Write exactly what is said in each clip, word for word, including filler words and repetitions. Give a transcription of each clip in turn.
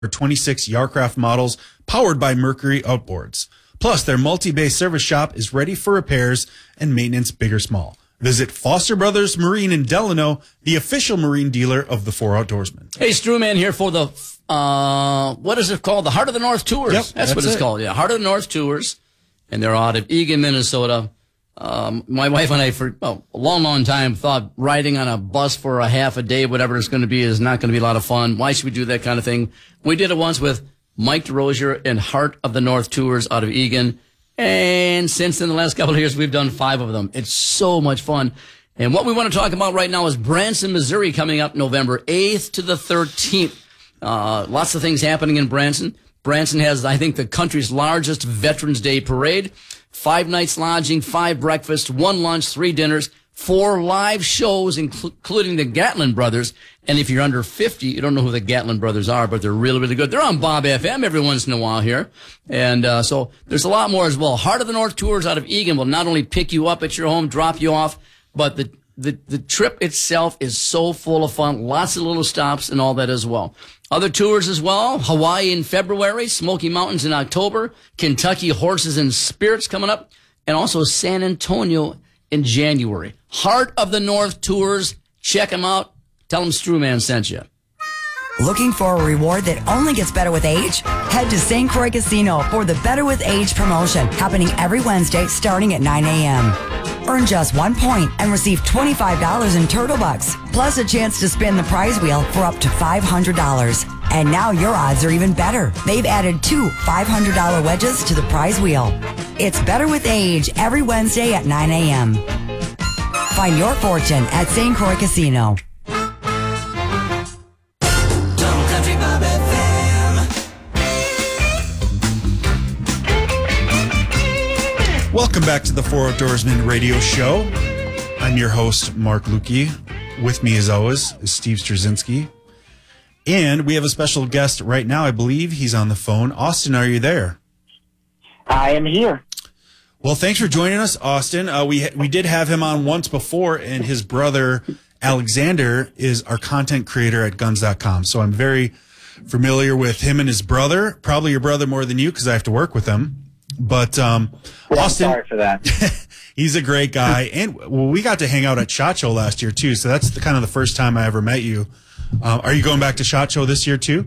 twenty-six Yarcraft models powered by Mercury outboards. Plus, their multi-bay service shop is ready for repairs and maintenance, big or small. Visit Foster Brothers Marine in Delano, the official marine dealer of the Four Outdoorsmen. Hey, Strewman here for the, uh, what is it called? The Heart of the North Tours. Yep, that's, that's what it's it. called. Yeah, Heart of the North Tours. And they're out of Eagan, Minnesota. Um, my wife and I, for well, a long, long time, thought riding on a bus for a half a day, whatever it's going to be, is not going to be a lot of fun. Why should we do that kind of thing? We did it once with Mike DeRosier and Heart of the North Tours out of Eagan. And since in the last couple of years, we've done five of them. It's so much fun. And what we want to talk about right now is Branson, Missouri, coming up November eighth to the thirteenth. Uh, lots of things happening in Branson. Branson has, I think, the country's largest Veterans Day parade. Five nights lodging, five breakfasts, one lunch, three dinners, four live shows, inclu- including the Gatlin Brothers. And if you're under fifty, you don't know who the Gatlin Brothers are, but they're really, really good. They're on Bob F M every once in a while here. And uh, so there's a lot more as well. Heart of the North Tours out of Eagan will not only pick you up at your home, drop you off, but the The, the trip itself is so full of fun. Lots of little stops and all that as well. Other tours as well. Hawaii in February, Smoky Mountains in October, Kentucky Horses and Spirits coming up, and also San Antonio in January. Heart of the North Tours. Check them out. Tell them Strewman sent you. Looking for a reward that only gets better with age? Head to Saint Croix Casino for the Better with Age promotion, happening every Wednesday starting at nine a.m. Earn just one point and receive twenty-five dollars in Turtle Bucks, plus a chance to spin the prize wheel for up to five hundred dollars. And now your odds are even better. They've added two five hundred dollars wedges to the prize wheel. It's Better with Age every Wednesday at nine a.m. Find your fortune at Saint Croix Casino. Welcome back to the Four Outdoorsmen radio show. I'm your host, Mark Lukey. With me, as always, is Steve Straczynski. And we have a special guest right now. I believe he's on the phone. Austin, are you there? I am here. Well, thanks for joining us, Austin. Uh, we we did have him on once before, and his brother, Alexander, is our content creator at guns dot com. So I'm very familiar with him and his brother. Probably your brother more than you, because I have to work with him. But um, well, Austin, I'm sorry for that. He's a great guy, and well, we got to hang out at SHOT Show last year too. So that's the, kind of the first time I ever met you. Um, are you going back to SHOT Show this year too?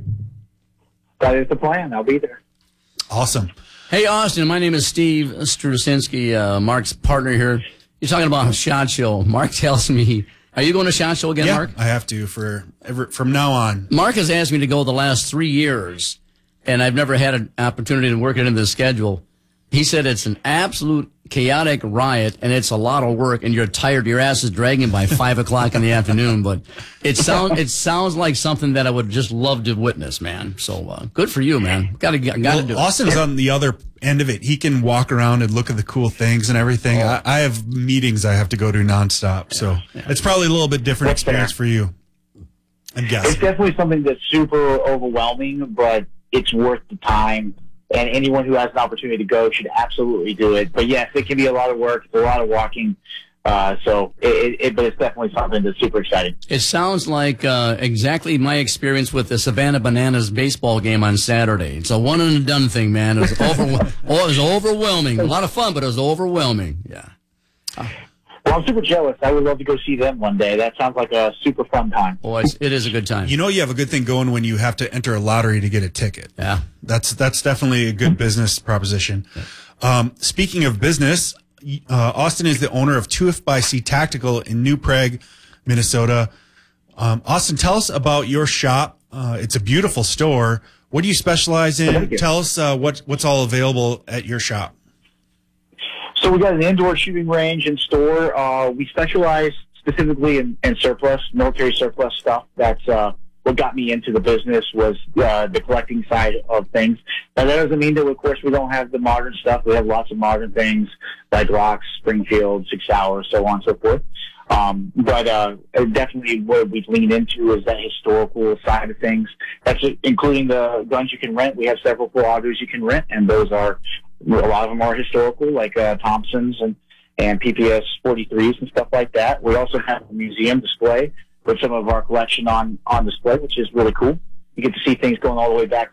That is the plan. I'll be there. Awesome. Hey, Austin, my name is Steve Straczynski, uh, Mark's partner here. You're talking about SHOT Show. Mark tells me, are you going to SHOT Show again, yeah, Mark? I have to for ever, from now on. Mark has asked me to go the last three years, and I've never had an opportunity to work it into the schedule. He said it's an absolute chaotic riot, and it's a lot of work, and you're tired. Your ass is dragging by five o'clock in the afternoon. But it sounds it sounds like something that I would just love to witness, man. So uh, good for you, man. Got to got to well, do it. Austin's on the other end of it. He can walk around and look at the cool things and everything. Oh. I, I have meetings I have to go to nonstop, yeah, so yeah. It's probably a little bit different That's experience fair. for you. I'm guessing. It's definitely something that's super overwhelming, but it's worth the time. And anyone who has an opportunity to go should absolutely do it. But yes, it can be a lot of work, a lot of walking. Uh, so, it, it, but it's definitely something that's super exciting. It sounds like uh, exactly my experience with the Savannah Bananas baseball game on Saturday. It's a one and done thing, man. It was, over- oh, it was overwhelming. A lot of fun, but it was overwhelming. Yeah. Uh, Well, I'm super jealous. I would love to go see them one day. That sounds like a super fun time. Boy, it's, it is a good time. You know, you have a good thing going when you have to enter a lottery to get a ticket. Yeah. That's that's definitely a good business proposition. Um, speaking of business, uh, Austin is the owner of two F by C Tactical in New Prague, Minnesota. Um, Austin, tell us about your shop. Uh, it's a beautiful store. What do you specialize in? Tell us uh, what what's all available at your shop. So we got an indoor shooting range and store. Uh, we specialize specifically in, in surplus, military surplus stuff. That's uh, what got me into the business, was uh, the collecting side of things. Now, that doesn't mean that, of course, we don't have the modern stuff. We have lots of modern things like Rocks, Springfield, Six Hour, so on and so forth. Um, but uh, definitely what we lean into is that historical side of things. That's including the guns you can rent. We have several full autos you can rent, and those are a lot of them are historical, like uh, Thompsons and, and P P S forty-threes and stuff like that. We also have a museum display with some of our collection on, on display, which is really cool. You get to see things going all the way back